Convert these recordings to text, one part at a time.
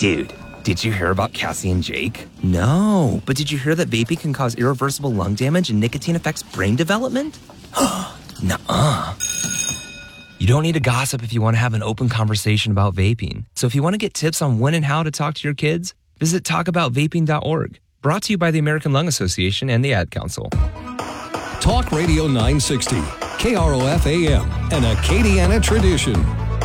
Dude, did you hear about Cassie and Jake? No, but did you hear that vaping can cause irreversible lung damage and nicotine affects brain development? Nuh-uh. You don't need to gossip if you want to have an open conversation about vaping. So if you want to get tips on when and how to talk to your kids, visit talkaboutvaping.org. Brought to you by the American Lung Association and the Ad Council. Talk Radio 960, KROF AM, an Acadiana tradition.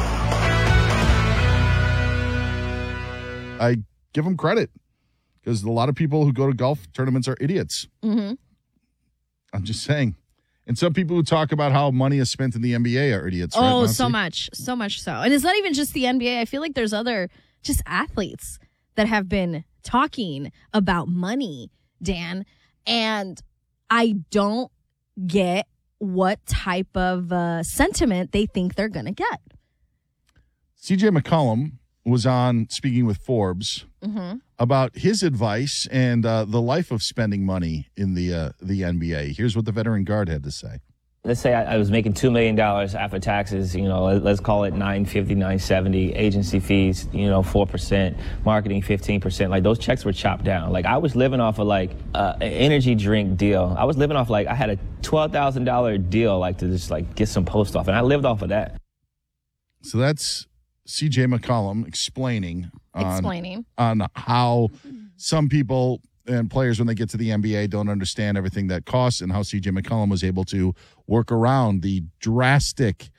I give them credit because a lot of people who go to golf tournaments are idiots. Mm-hmm. I'm just saying. And some people who talk about how money is spent in the NBA are idiots. Oh, right, so much so. And it's not even just the NBA. I feel like there's other just athletes that have been talking about money, Dan. And I don't get what type of sentiment they think they're going to get. CJ McCollum was on speaking with Forbes about his advice and the life of spending money in the NBA. Here's what the veteran guard had to say. Let's say I was making $2 million after taxes, let's call it $950, $970, agency fees, 4%, marketing 15%. Like those checks were chopped down. Like I was living off of like an energy drink deal. I was living off like I had a $12,000 deal like to just like get some post off, and I lived off of that. So that's CJ McCollum explaining on how some people and players, when they get to the NBA, don't understand everything that costs, and how CJ McCollum was able to work around the drastic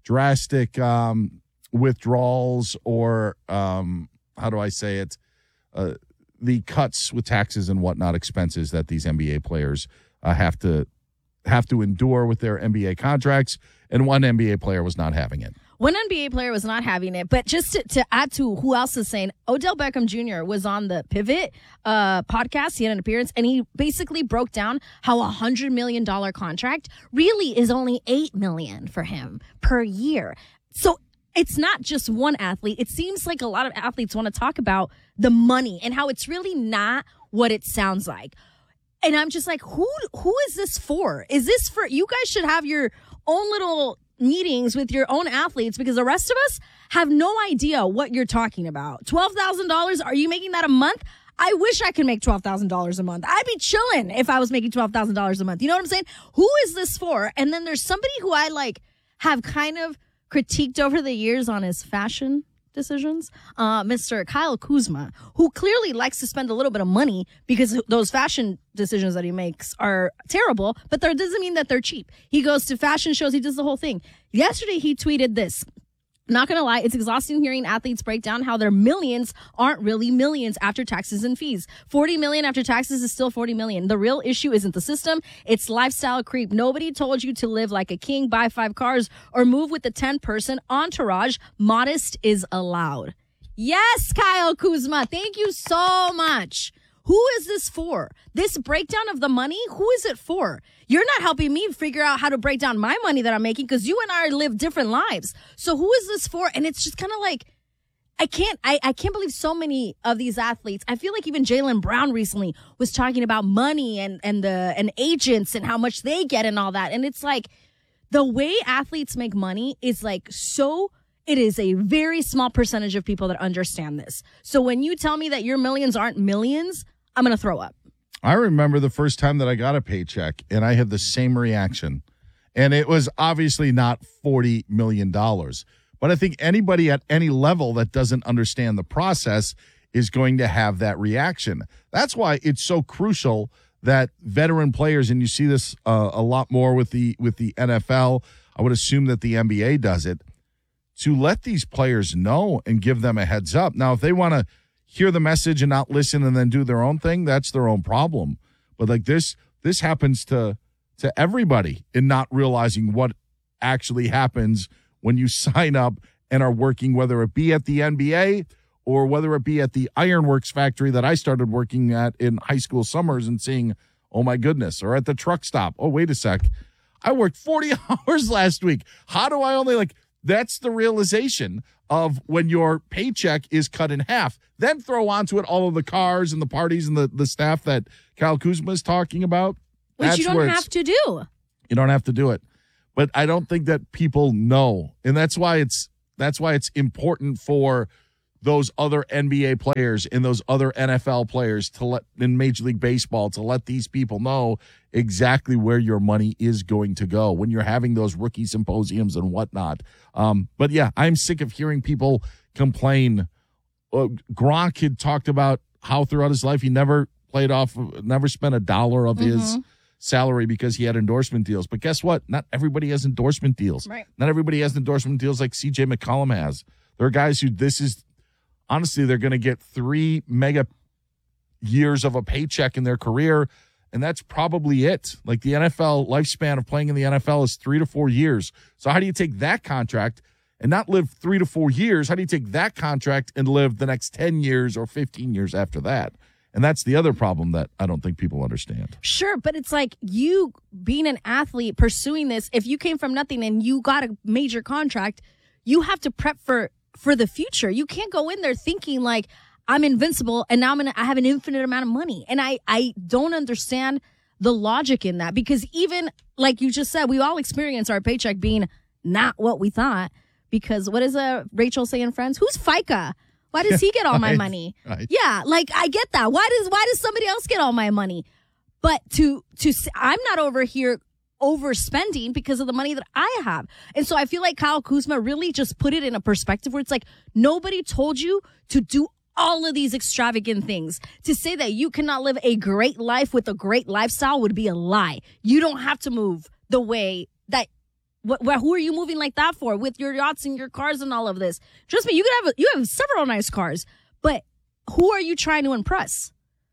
withdrawals or how do I say it? The cuts with taxes and whatnot, expenses that these NBA players have to endure with their NBA contracts, and one NBA player was not having it. One NBA player was not having it, but just to add to who else is saying, Odell Beckham Jr. was on the Pivot podcast. He had an appearance, and he basically broke down how a $100 million contract really is only $8 million for him per year. So it's not just one athlete. It seems like a lot of athletes want to talk about the money and how it's really not what it sounds like. And I'm just like, who is this for? Is this for, you guys should have your own little meetings with your own athletes, because the rest of us have no idea what you're talking about. $12,000, are you making that a month? I wish I could make $12,000 a month. I'd be chilling if I was making $12,000 a month. You know what I'm saying? Who is this for? And then there's somebody who I have kind of critiqued over the years on his fashion decisions, Mr. Kyle Kuzma, who clearly likes to spend a little bit of money because those fashion decisions that he makes are terrible, but that doesn't mean that they're cheap. He goes to fashion shows. He does the whole thing. Yesterday, he tweeted this. Not going to lie, it's exhausting hearing athletes break down how their millions aren't really millions after taxes and fees. 40 million after taxes is still 40 million. The real issue isn't the system, it's lifestyle creep. Nobody told you to live like a king, buy 5 cars, or move with the 10-person entourage. Modest is allowed. Yes, Kyle Kuzma, thank you so much. Who is this for? This breakdown of the money, who is it for? You're not helping me figure out how to break down my money that I'm making, because you and I live different lives. So who is this for? And it's just kind of like, I can't believe so many of these athletes. I feel like even Jaylen Brown recently was talking about money and agents and how much they get and all that. And it's like, the way athletes make money is like so... It is a very small percentage of people that understand this. So when you tell me that your millions aren't millions, I'm going to throw up. I remember the first time that I got a paycheck, and I had the same reaction. And it was obviously not $40 million. But I think anybody at any level that doesn't understand the process is going to have that reaction. That's why it's so crucial that veteran players, and you see this a lot more with the NFL, I would assume that the NBA does it, to let these players know and give them a heads up. Now, if they want to hear the message and not listen and then do their own thing, that's their own problem. But like this happens to everybody in not realizing what actually happens when you sign up and are working, whether it be at the NBA or whether it be at the Ironworks factory that I started working at in high school summers and seeing, oh my goodness, or at the truck stop. Oh, wait a sec. I worked 40 hours last week. How do I only that's the realization of when your paycheck is cut in half. Then throw onto it all of the cars and the parties and the stuff that Kyle Kuzma is talking about. Which you don't have to do. You don't have to do it. But I don't think that people know. And that's why it's important for those other NBA players and those other NFL players in Major League Baseball to let these people know exactly where your money is going to go when you're having those rookie symposiums and whatnot. But yeah, I'm sick of hearing people complain. Gronk had talked about how throughout his life he never spent $1 of his salary because he had endorsement deals. But guess what? Not everybody has endorsement deals. Right. Not everybody has endorsement deals like CJ McCollum has. There are guys who honestly, they're going to get 3 mega years of a paycheck in their career, and that's probably it. Like the NFL lifespan of playing in the NFL is 3 to 4 years. So how do you take that contract and not live 3 to 4 years? How do you take that contract and live the next 10 years or 15 years after that? And that's the other problem that I don't think people understand. Sure, but it's like you being an athlete, pursuing this, if you came from nothing and you got a major contract, you have to prep for the future. You can't go in there thinking like, I'm invincible and now I have an infinite amount of money. And I don't understand the logic in that, because even like you just said, we all experience our paycheck being not what we thought, because what does Rachel say in Friends? Who's FICA? Why does he get all my money? Right. Yeah, like I get that. Why does somebody else get all my money? But I'm not over here overspending because of the money that I have. And so I feel like Kyle Kuzma really just put it in a perspective where it's like nobody told you to do all of these extravagant things. To say that you cannot live a great life with a great lifestyle would be a lie. You don't have to move the way that who are you moving like that for with your yachts and your cars and all of this? Trust me, you have several nice cars, but who are you trying to impress?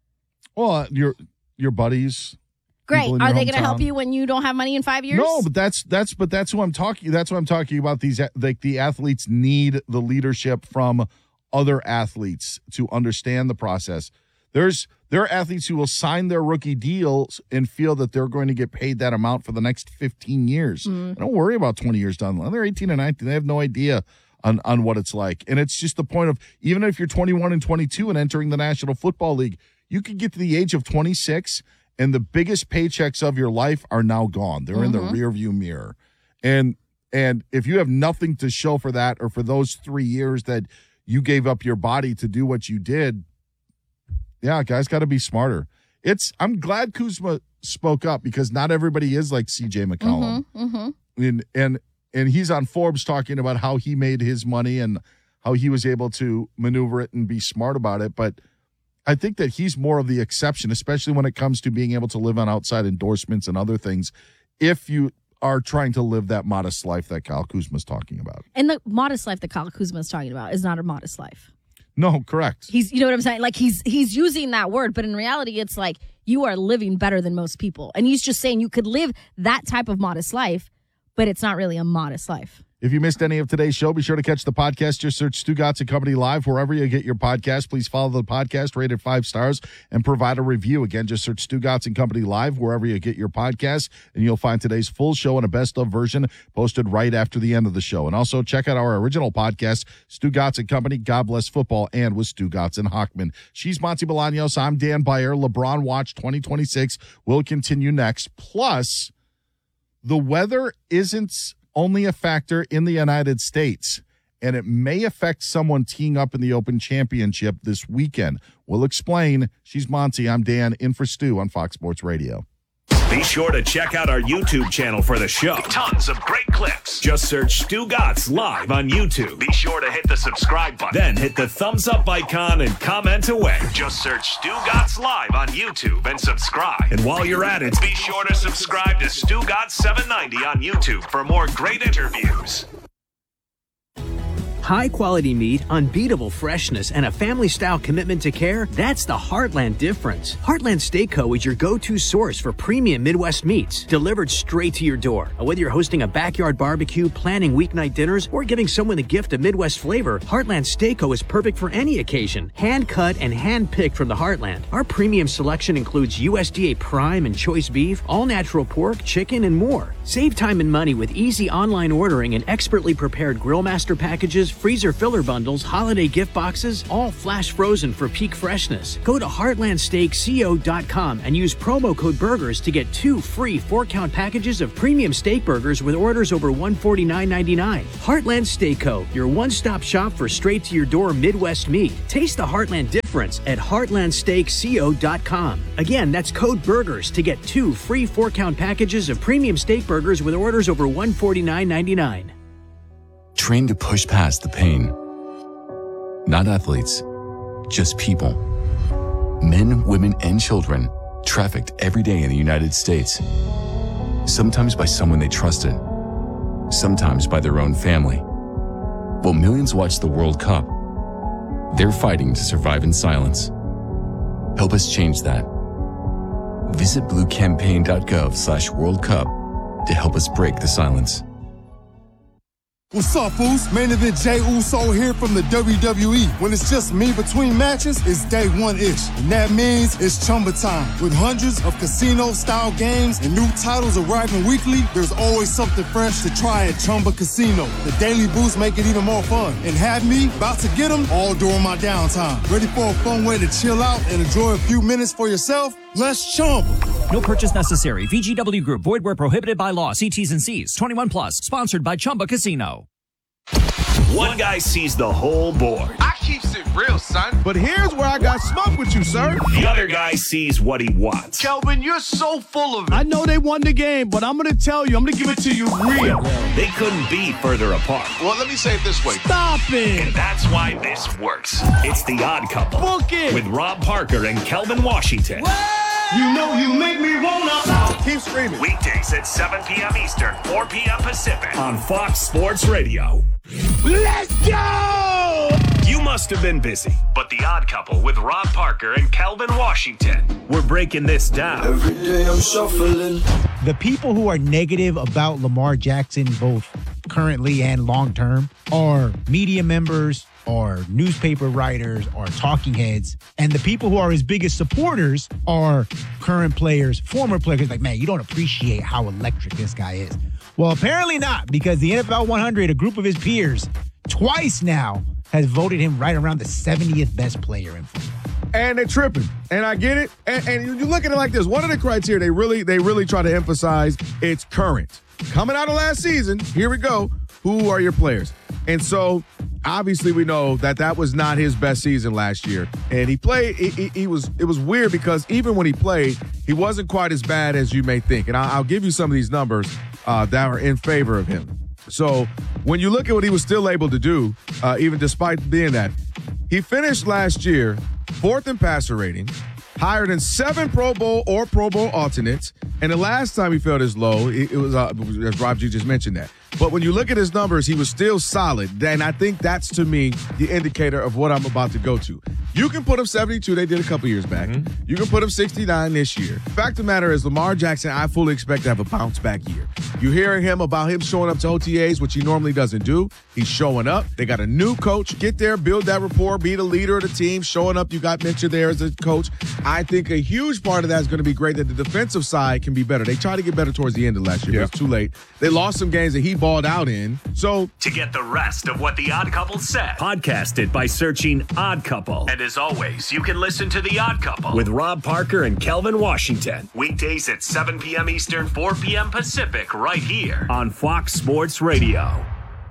Well, your buddies. Great. Are they going to hometown. help you when you don't have money in 5 years? No, but that's who I'm talking. That's what I'm talking about. These like the athletes need the leadership from other athletes to understand the process. There are athletes who will sign their rookie deals and feel that they're going to get paid that amount for the next 15 years. Don't worry about 20 years down the line. They're 18 and 19. They have no idea on what it's like. And it's just the point of, even if you're 21 and 22 and entering the National Football League, you could get to the age of 26 and the biggest paychecks of your life are now gone. They're in the rearview mirror. And if you have nothing to show for that, or for those 3 years that you gave up your body to do what you did, yeah, guys got to be smarter. I'm glad Kuzma spoke up, because not everybody is like CJ McCollum. And he's on Forbes talking about how he made his money and how he was able to maneuver it and be smart about it. But I think that he's more of the exception, especially when it comes to being able to live on outside endorsements and other things, if you are trying to live that modest life that Kyle Kuzma is talking about. And the modest life that Kyle Kuzma is talking about is not a modest life. No, correct. You know what I'm saying? Like he's using that word, but in reality, it's like you are living better than most people. And he's just saying you could live that type of modest life, but it's not really a modest life. If you missed any of today's show, be sure to catch the podcast. Just search Stugotz and Company Live wherever you get your podcast. Please follow the podcast, rate it 5 stars, and provide a review. Again, just search Stugotz and Company Live wherever you get your podcast, and you'll find today's full show and a best-of version posted right after the end of the show. And also check out our original podcast, Stugotz and Company, God Bless Football, and with Stugotz and Hochman. She's Monty Bolaños. I'm Dan Beyer. LeBron Watch 2026 will continue next. Plus, the weather isn't only a factor in the United States, and it may affect someone teeing up in the Open Championship this weekend. We'll explain. She's Monty. I'm Dan, in for Stu on Fox Sports Radio. Be sure to check out our YouTube channel for the show. Tons of great clips. Just search Stugotz Live on YouTube. Be sure to hit the subscribe button. Then hit the thumbs up icon and comment away. Just search Stugotz Live on YouTube and subscribe. And while you're at it, be sure to subscribe to Stugotz 790 on YouTube for more great interviews. High-quality meat, unbeatable freshness, and a family-style commitment to care, that's the Heartland difference. Heartland Steak Co. is your go-to source for premium Midwest meats, delivered straight to your door. Whether you're hosting a backyard barbecue, planning weeknight dinners, or giving someone a gift of Midwest flavor, Heartland Steak Co. is perfect for any occasion. Hand-cut and hand-picked from the Heartland. Our premium selection includes USDA prime and choice beef, all-natural pork, chicken, and more. Save time and money with easy online ordering and expertly prepared Grillmaster packages freezer filler bundles, holiday gift boxes, all flash frozen for peak freshness. Go to heartlandsteakco.com and use promo code BURGERS to get 2 free 4-count packages of premium steak burgers with orders over $149.99. Heartland Steak Co., your one-stop shop for straight-to-your-door Midwest meat. Taste the Heartland difference at heartlandsteakco.com. Again, that's code BURGERS to get 2 free 4-count packages of premium steak burgers with orders over $149.99. Trained to push past the pain. Not athletes, just people. Men, women, and children trafficked every day in the United States. Sometimes by someone they trusted, sometimes by their own family. While millions watch the World Cup, they're fighting to survive in silence. Help us change that. Visit bluecampaign.gov/World Cup to help us break the silence. What's up, fools? Main event Jey Uso here from the WWE. When it's just me between matches, it's day one-ish. And that means it's Chumba time. With hundreds of casino-style games and new titles arriving weekly, there's always something fresh to try at Chumba Casino. The daily boosts make it even more fun. And have me about to get them all during my downtime. Ready for a fun way to chill out and enjoy a few minutes for yourself? Let's Chumba. No purchase necessary. VGW Group. Void where prohibited by law. See T's and C's. 21 plus. Sponsored by Chumba Casino. One guy sees the whole board. I keeps it real, son. But here's where I got smoke with you, sir. The other guy sees what he wants. Kelvin, you're so full of it. I know they won the game, but I'm going to tell you, I'm going to give it to you real. They couldn't be further apart. Well, let me say it this way. Stop it. And that's why this works. It's The Odd Couple. Book it. With Rob Parker and Kelvin Washington. What? You know you make me wanna. Keep screaming. Weekdays at 7 p.m. Eastern, 4 p.m. Pacific on Fox Sports Radio. Let's go! You must have been busy, but The Odd Couple with Rob Parker and Kelvin Washington. We're breaking this down. Every day I'm shuffling. The people who are negative about Lamar Jackson, both currently and long term, are media members, or newspaper writers, or talking heads. And the people who are his biggest supporters are current players, former players. Like, man, you don't appreciate how electric this guy is. Well, apparently not, because the NFL 100, a group of his peers, twice now has voted him right around the 70th best player in football. And they're tripping. And I get it. And you look at it like this. One of the criteria they really try to emphasize, it's current. Coming out of last season, here we go. Who are your players? And so obviously we know that was not his best season last year. And he played, it was weird because even when he played, he wasn't quite as bad as you may think. And I'll give you some of these numbers that are in favor of him. So when you look at what he was still able to do, even despite being that, he finished last year 4th in passer rating, higher than 7 Pro Bowl or Pro Bowl alternates. And the last time he fell this low, it was, as Rob G just mentioned that. But when you look at his numbers, he was still solid. And I think that's, to me, the indicator of what I'm about to go to. You can put him 72. They did a couple years back. Mm-hmm. You can put him 69 this year. Fact of the matter is, Lamar Jackson, I fully expect to have a bounce-back year. You're hearing about him showing up to OTAs, which he normally doesn't do. He's showing up. They got a new coach. Get there, build that rapport, be the leader of the team. Showing up, you got Mitchell there as a coach. I think a huge part of that is going to be great that the defensive side can be better. They tried to get better towards the end of last year, but it's too late. They lost some games that he balled out in. So to get the rest of what The Odd Couple said, podcast it by searching Odd Couple. And as always, you can listen to The Odd Couple with Rob Parker and Kelvin Washington. Weekdays at 7 p.m. Eastern, 4 p.m. Pacific, right here on Fox Sports Radio.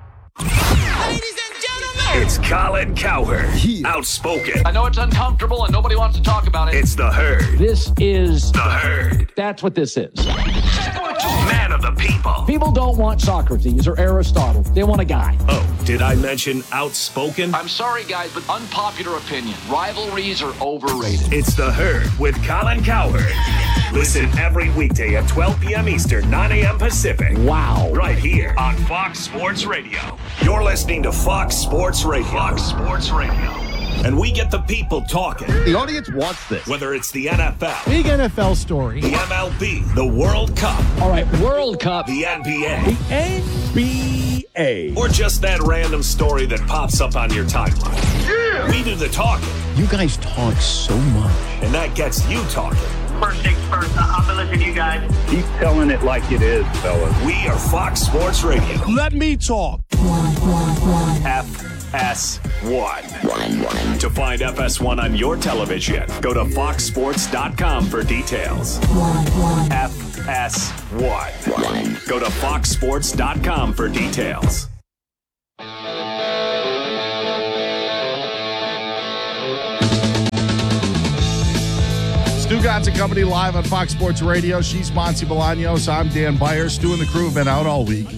Ladies and gentlemen, it's Colin Cowherd. Outspoken. I know it's uncomfortable and nobody wants to talk about it. It's the Herd. This is the Herd. That's what this is. Man of the people. People don't want Socrates or Aristotle. They want a guy. Oh, did I mention outspoken? I'm sorry, guys, but unpopular opinion. Rivalries are overrated. It's the Herd with Colin Cowherd. Listen every weekday at 12 p.m. Eastern, 9 a.m. Pacific. Wow. Right here on Fox Sports Radio. You're listening to Fox Sports Radio. Fox Sports Radio. And we get the people talking. The audience wants this. Whether it's the NFL. Big NFL story. The MLB. The World Cup. All right, World Cup. The NBA. The NBA. Or just that random story that pops up on your timeline. Yeah. We do the talking. You guys talk so much. And that gets you talking. First things first, I've been listening to you guys. Keep telling it like it is, fellas. We are Fox Sports Radio. Let me talk. FS1. To find FS1 on your television, go to foxsports.com for details. FS1. Go to foxsports.com for details. Stu Gatz and Company live on Fox Sports Radio. She's Monty Bolaños. I'm Dan Byers. Stu and the crew have been out all week.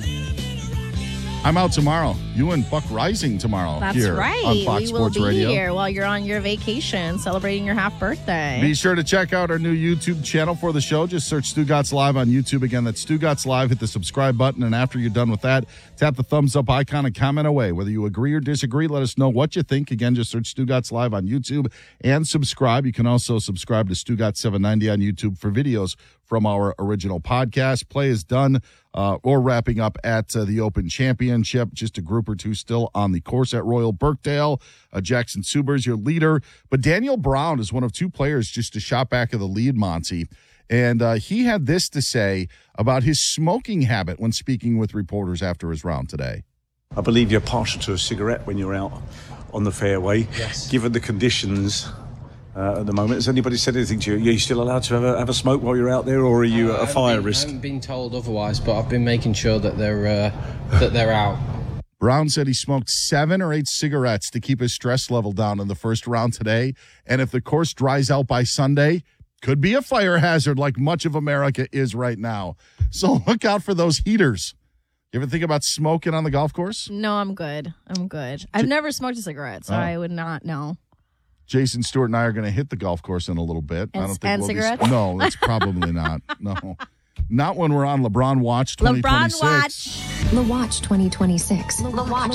I'm out tomorrow. You and Buck Rising tomorrow. That's here right. on Fox Sports we will be Radio. here while you're on your vacation celebrating your half birthday. Be sure to check out our new YouTube channel for the show. Just search Stu Gatz Live on YouTube. Again, that's Stu Gatz Live. Hit the subscribe button, and after you're done with that, tap the thumbs up icon and comment away. Whether you agree or disagree, let us know what you think. Again, just search Stu Gatz Live on YouTube and subscribe. You can also subscribe to Stu Gatz 790 on YouTube for videos from our original podcast. Play is done or wrapping up at the Open Championship. Just a group or two still on the course at Royal Birkdale. Jackson Suber's your leader. But Daniel Brown is one of two players just a shot back of the lead, Monty. And he had this to say about his smoking habit when speaking with reporters after his round today. I believe you're partial to a cigarette when you're out on the fairway. Yes. Given the conditions at the moment, has anybody said anything to you? Are you still allowed to have a smoke while you're out there, or are you at a fire risk? I haven't been told otherwise, but I've been making sure that they're out. Brown said he smoked 7 or 8 cigarettes to keep his stress level down in the first round today. And if the course dries out by Sunday, could be a fire hazard like much of America is right now. So look out for those heaters. You ever think about smoking on the golf course? No, I'm good. I've never smoked a cigarette, so I would not know. Jason Stewart and I are going to hit the golf course in a little bit. And, I don't think cigarettes? No, that's probably not. No. Not when we're on LeBron Watch 2026. LeBron Watch. The Watch 2026. The Watch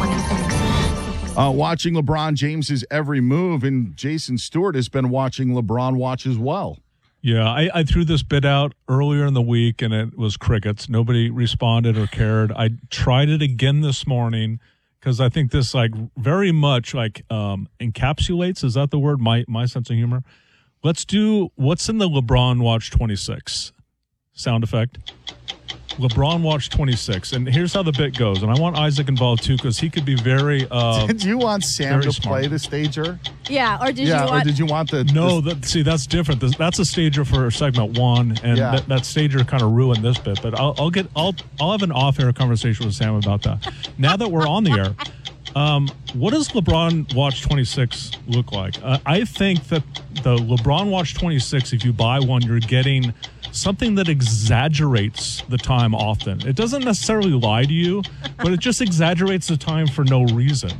2026. Watching LeBron James's every move, and Jason Stewart has been watching LeBron Watch as well. Yeah, I threw this bit out earlier in the week, and it was crickets. Nobody responded or cared. I tried it again this morning because I think this very much encapsulates, is that the word, my sense of humor? Let's do what's in the LeBron Watch 26 sound effect. LeBron Watch 26, and here's how the bit goes. And I want Isaac involved too because he could be very. Did you want Sam to smart. play the stager? Yeah, or did you want the? No, that's different. That's a stager for segment 1, and that stager kind of ruined this bit. But I'll have an off-air conversation with Sam about that. Now that we're on the air, what does LeBron Watch 26 look like? I think that the LeBron Watch 26, if you buy one, you're getting something that exaggerates the time often. It doesn't necessarily lie to you, but it just exaggerates the time for no reason.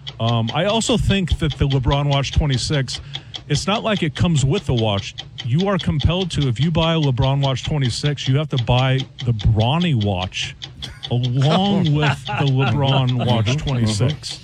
I also think that the LeBron Watch 26, it's not like it comes with the watch. You are compelled to, if you buy a LeBron Watch 26, you have to buy the Bronny watch along with the LeBron Watch 26.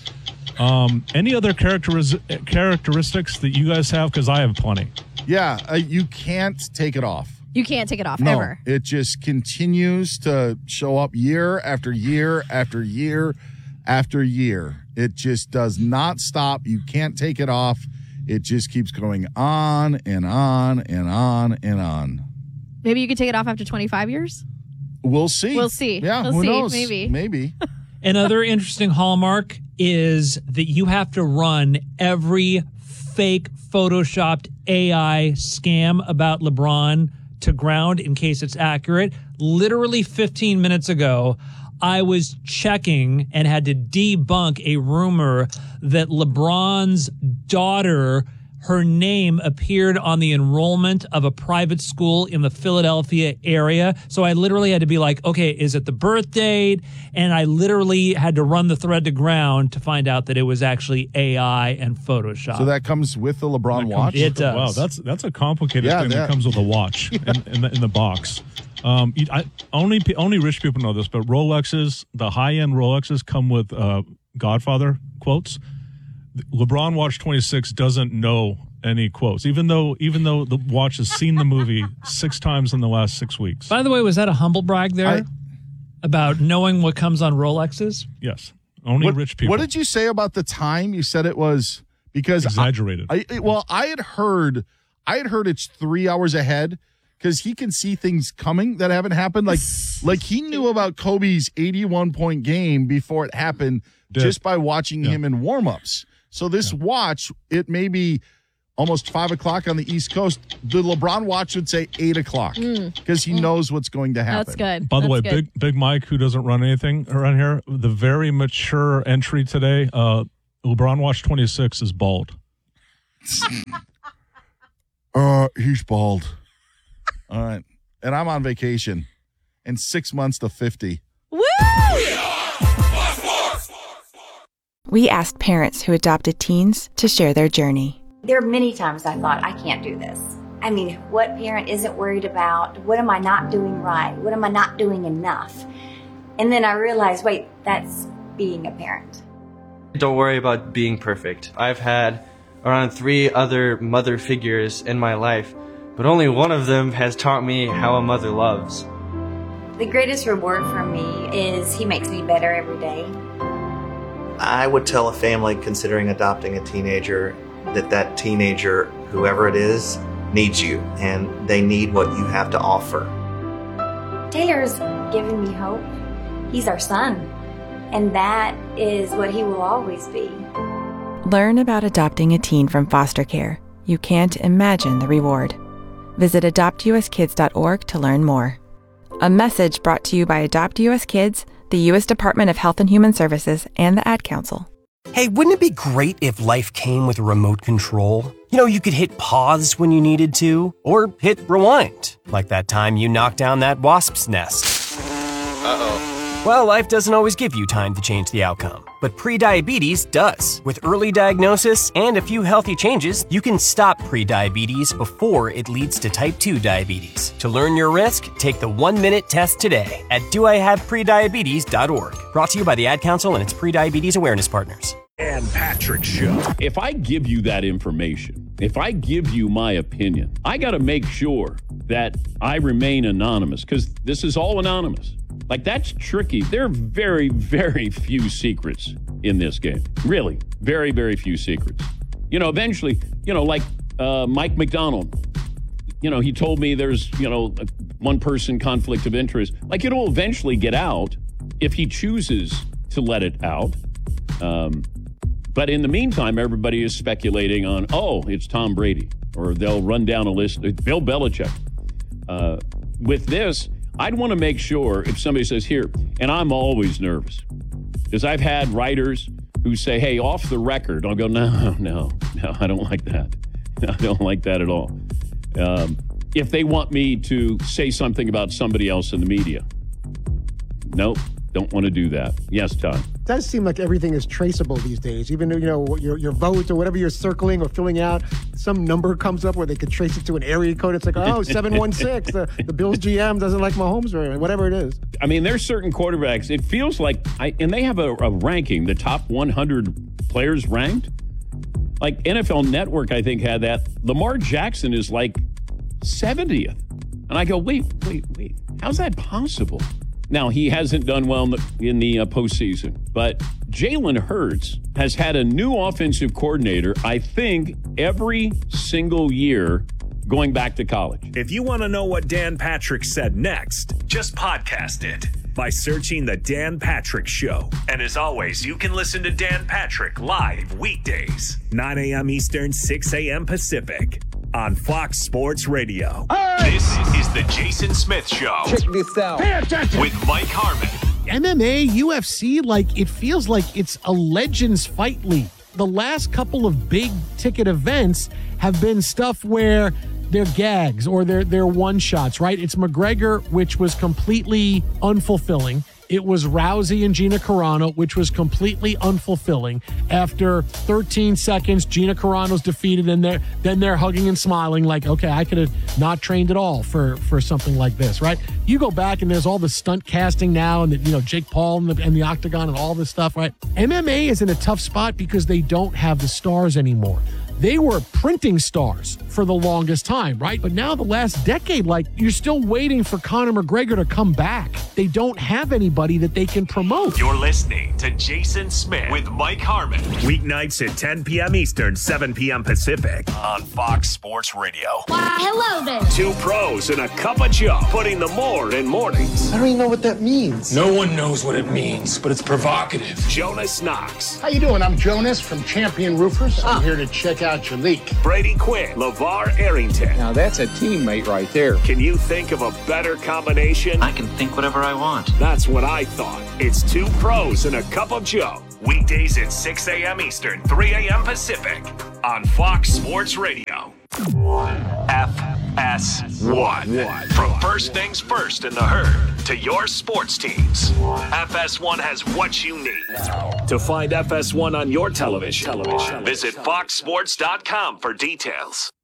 Any other characteristics that you guys have? Because I have plenty. Yeah, you can't take it off. You can't take it off, No, ever. it just continues to show up year after year after year after year. It just does not stop. You can't take it off. It just keeps going on and on and on and on. Maybe you could take it off after 25 years? We'll see. We'll see. Yeah, We'll who see. knows? Maybe. Another interesting hallmark is that you have to run every fake photoshopped AI scam about LeBron to ground in case it's accurate. Literally 15 minutes ago, I was checking and had to debunk a rumor that LeBron's daughter, her name appeared on the enrollment of a private school in the Philadelphia area. So I literally had to be like, okay, is it the birth date? And I literally had to run the thread to ground to find out that it was actually AI and Photoshop. So that comes with the LeBron watch? It does. Wow, that's a complicated thing that comes with a watch in the box. Only rich people know this, but Rolexes, the high-end Rolexes come with Godfather quotes. LeBron Watch 26 doesn't know any quotes, even though the watch has seen the movie 6 times in the last 6 weeks. By the way, was that a humble brag there about knowing what comes on Rolexes? Yes. Only rich people. What did you say about the time? You said it was because exaggerated. I had heard it's 3 hours ahead because he can see things coming that haven't happened. Like he knew about Kobe's 81-point game before it happened just by watching him in warm-ups. So this watch, it may be almost 5 o'clock on the East Coast. The LeBron watch would say 8 o'clock because he knows what's going to happen. That's good. By the way, Big Mike, who doesn't run anything around here, the very mature entry today, LeBron watch 26 is bald. He's bald. All right. And I'm on vacation in 6 months to 50. Woo! We asked parents who adopted teens to share their journey. There are many times I thought, I can't do this. I mean, what parent isn't worried about? What am I not doing right? What am I not doing enough? And then I realized, wait, that's being a parent. Don't worry about being perfect. I've had around 3 other mother figures in my life, but only one of them has taught me how a mother loves. The greatest reward for me is he makes me better every day. I would tell a family considering adopting a teenager that teenager, whoever it is, needs you, and they need what you have to offer. Taylor's given me hope. He's our son, and that is what he will always be. Learn about adopting a teen from foster care. You can't imagine the reward. Visit adoptuskids.org to learn more. A message brought to you by Adopt US Kids, the U.S. Department of Health and Human Services, and the Ad Council. Hey, wouldn't it be great if life came with a remote control? You know, you could hit pause when you needed to, or hit rewind, like that time you knocked down that wasp's nest. Uh-oh. Well, life doesn't always give you time to change the outcome, but prediabetes does. With early diagnosis and a few healthy changes, you can stop prediabetes before it leads to type 2 diabetes. To learn your risk, take the 1-minute test today at doihaveprediabetes.org. Brought to you by the Ad Council and its prediabetes awareness partners. Dan Patrick Show. If I give you that information, if I give you my opinion, I got to make sure that I remain anonymous because this is all anonymous. Like, that's tricky. There are very, very few secrets in this game. Really, very, very few secrets. You know, eventually, like Mike McDonald, he told me there's, a one-person conflict of interest. Like, it'll eventually get out if he chooses to let it out. But in the meantime, everybody is speculating on, it's Tom Brady, or they'll run down a list. Bill Belichick. With this, I'd want to make sure if somebody says here, and I'm always nervous because I've had writers who say, hey, off the record. I'll go, no, I don't like that. I don't like that at all. If they want me to say something about somebody else in the media, nope, don't want to do that. Yes, Todd. It does seem like everything is traceable these days. Even your vote or whatever you're circling or filling out, some number comes up where they could trace it to an area code. It's like, 716. The Bills GM doesn't like Mahomes or whatever it is. I mean, there's certain quarterbacks. It feels like, and they have a ranking, the top 100 players ranked. Like NFL Network, I think, had that. Lamar Jackson is like 70th. And I go, wait. How's that possible? Now, he hasn't done well in the postseason, but Jalen Hurts has had a new offensive coordinator, I think, every single year going back to college. If you want to know what Dan Patrick said next, just podcast it by searching The Dan Patrick Show. And as always, you can listen to Dan Patrick live weekdays, 9 a.m. Eastern, 6 a.m. Pacific on Fox Sports Radio. Hey! This is the Jason Smith Show. Check this out. Pay attention. With Mike Harmon. MMA, UFC, it feels like it's a Legends Fight League. The last couple of big ticket events have been stuff where they're gags or they're one shots, right? It's McGregor, which was completely unfulfilling. It was Rousey and Gina Carano, which was completely unfulfilling. After 13 seconds, Gina Carano's defeated, and then they're hugging and smiling like, okay, I could have not trained at all for something like this, right? You go back and there's all the stunt casting now, and Jake Paul and the Octagon and all this stuff, right? MMA is in a tough spot because they don't have the stars anymore. they were printing stars for the longest time, right? But now the last decade, like, you're still waiting for Conor McGregor to come back. They don't have anybody that they can promote. You're listening to Jason Smith with Mike Harmon. Weeknights at 10 p.m. Eastern, 7 p.m. Pacific on Fox Sports Radio. Why, hello there. Two pros and a cup of Joe, putting the more in mornings. I don't even know what that means. No one knows what it means, but it's provocative. Jonas Knox. How you doing? I'm Jonas from Champion Roofers. I'm here to check out your leak. Brady Quinn. LeVar Arrington. Now that's a teammate right there. Can you think of a better combination? I can think whatever I want. That's what I thought. It's two pros and a cup of Joe. Weekdays at 6 a.m. Eastern, 3 a.m. Pacific on Fox Sports Radio. FS1. From first things first in the herd to your sports teams, FS1 has what you need. To find FS1 on your television, visit foxsports.com for details.